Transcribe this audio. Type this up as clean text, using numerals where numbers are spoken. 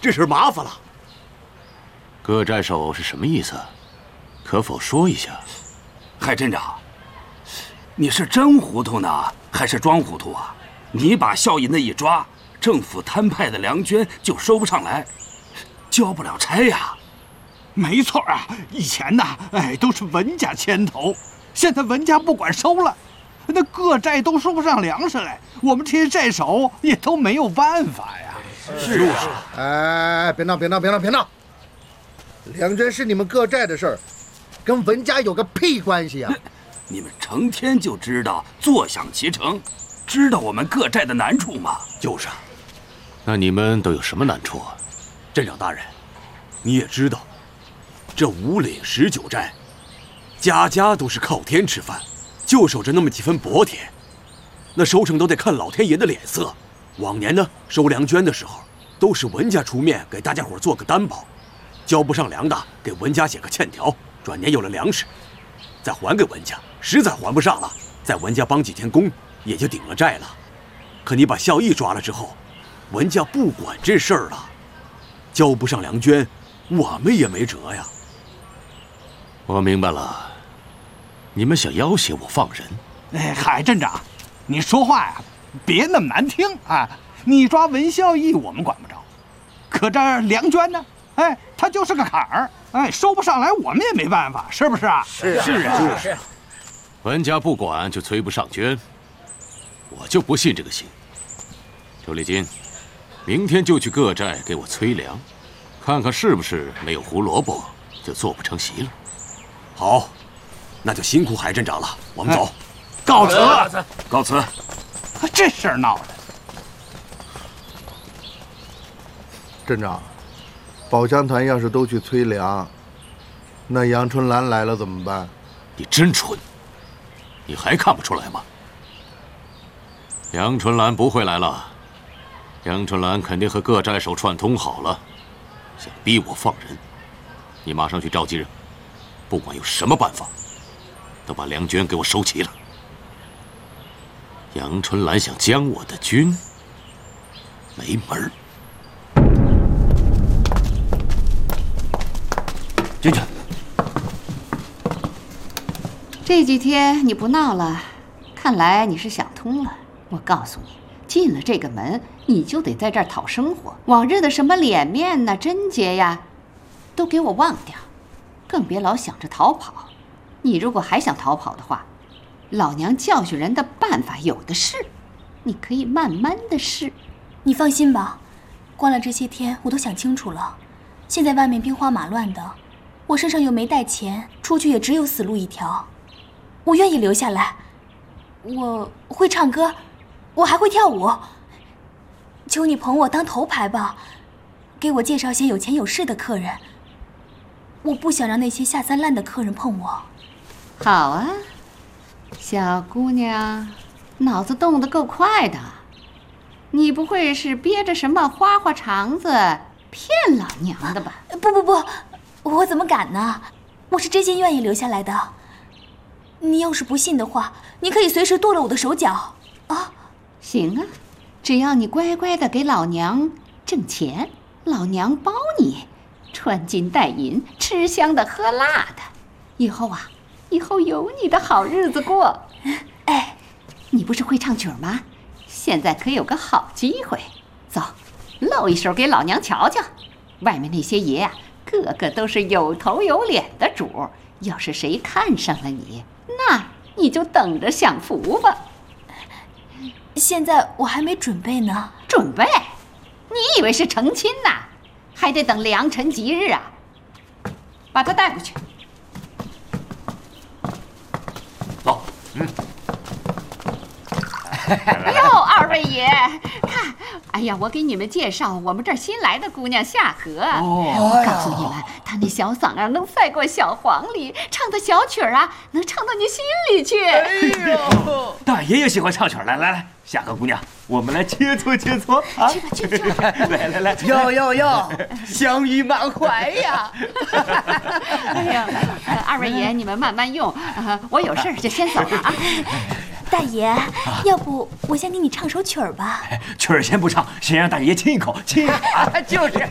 这事麻烦了。 各寨首是什么意思？可否说一下？ 海镇长，你是真糊涂呢，还是装糊涂啊？你把校银子一抓，政府摊派的粮捐就收不上来，交不了差呀。 没错啊，以前呢，都是文家牵头，现在文家不管收了，那各寨都收不上粮食来，我们这些寨首也都没有办法呀。 是啊。 哎，别闹，别闹，别闹，别闹！粮捐是你们各寨的事儿，跟文家有个屁关系啊！ 你们成天就知道坐享其成，知道我们各寨的难处吗？ 就是啊。 那你们都有什么难处啊？ 镇长大人，你也知道，这5岭19寨，家家都是靠天吃饭，就守着那么几分薄田，那收成都得看老天爷的脸色。往年呢，收粮捐的时候，都是文家出面给大家伙做个担保，交不上粮的给文家写个欠条，转年有了粮食，再还给文家。实在还不上了，在文家帮几天工，也就顶了债了。可你把孝义抓了之后，文家不管这事儿了，交不上粮捐，我们也没辙呀。 我明白了，你们想要挟我放人？ 海镇长，你说话呀，别那么难听啊！你抓文孝义我们管不着，可这粮捐呢？它就是个坎儿，收不上来我们也没办法，是不是啊？ 是啊。 文家不管就催不上捐，我就不信这个邪。周丽金，明天就去各寨给我催粮，看看是不是没有胡萝卜就做不成席了。 好，那就辛苦海镇长了，我们走。 告辞。 告辞。 这事儿闹的。 镇长，保乡团要是都去催粮，那杨春兰来了怎么办？ 你真蠢，你还看不出来吗？杨春兰不会来了，杨春兰肯定和各寨首串通好了，想逼我放人。你马上去召集人，不管有什么办法，都把粮捐给我收齐了。杨春兰想将我的军，没门儿。 进去。 这几天你不闹了，看来你是想通了。我告诉你，进了这个门，你就得在这儿讨生活。往日的什么脸面呐、贞洁呀，都给我忘掉，更别老想着逃跑。你如果还想逃跑的话，老娘教训人的办法有的是，你可以慢慢的试。 你放心吧，关了这些天，我都想清楚了。现在外面兵荒马乱的，我身上又没带钱，出去也只有死路一条。我愿意留下来，我会唱歌，我还会跳舞。求你捧我当头牌吧，给我介绍些有钱有势的客人。我不想让那些下三滥的客人碰我。 好啊，小姑娘，脑子动得够快的。你不会是憋着什么花花肠子骗老娘的吧？ 不，我怎么敢呢？我是真心愿意留下来的。你要是不信的话，你可以随时剁了我的手脚啊！ 行啊，只要你乖乖的给老娘挣钱，老娘包你穿金戴银，吃香的喝辣的。以后有你的好日子过。哎，你不是会唱曲吗？现在可有个好机会，走，露一手给老娘瞧瞧。外面那些爷啊，个个都是有头有脸的主，要是谁看上了你，那你就等着享福吧。 现在我还没准备呢。 准备？你以为是成亲呐？还得等良辰吉日啊！把他带过去。 走。 哎呦，二位爷，看，哎呀，我给你们介绍我们这儿新来的姑娘夏荷。我告诉你们，她那小嗓啊，能赛过小黄鹂，唱的小曲儿啊，能唱到你心里去。 哎呦，大爷也喜欢唱曲儿，来，夏荷姑娘，我们来切磋切磋啊！ 去吧， 来，哟，相遇满怀呀！ 哎呀，二位爷，你们慢慢用，我有事儿就先走了啊。 大爷，要不我先给你唱首曲儿吧？ 曲儿先不唱，先让大爷亲一口，亲。就是。